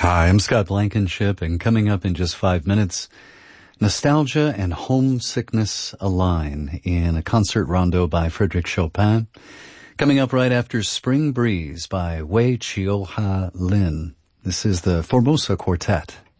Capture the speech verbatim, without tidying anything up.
Hi, I'm Scott Blankenship, and coming up in just five minutes, Nostalgia and Homesickness Align in a concert rondo by Frédéric Chopin. Coming up right after Spring Breeze by Wei Chioha Lin. This is the Formosa Quartet.